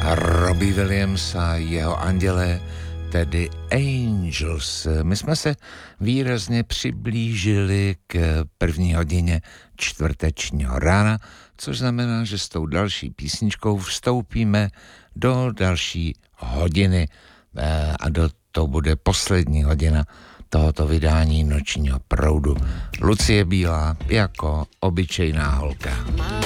Robbie Williams a jeho andělé, tedy Angels. My jsme se výrazně přiblížili k první hodině čtvrtečního rána, což znamená, že s tou další písničkou vstoupíme do další hodiny a to bude poslední hodina tohoto vydání Nočního proudu. Lucie Bílá jako obyčejná holka.